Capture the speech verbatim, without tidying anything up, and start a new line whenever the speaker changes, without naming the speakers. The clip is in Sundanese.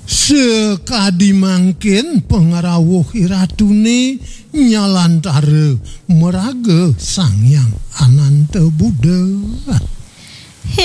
sekadi mangkin pengarawuh iratune nyalantare meraga Sang Hyang Ananta Buddha.